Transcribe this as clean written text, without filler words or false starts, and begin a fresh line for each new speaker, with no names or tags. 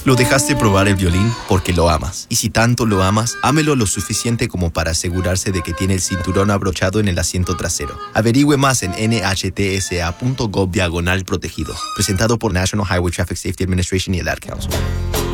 Lo dejaste probar el violín porque lo amas. Y si tanto lo amas, ámelo lo suficiente como para asegurarse de que tiene el cinturón abrochado en el asiento trasero. Averigüe más en nhtsa.gov/protegidos. Presentado por National Highway Traffic Safety Administration y el Ad Council.